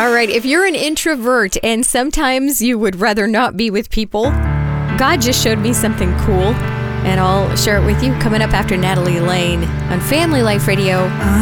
All right, if you're an introvert and sometimes you would rather not be with people, God just showed me something cool, and I'll share it with you coming up after Natalie Lane on Family Life Radio.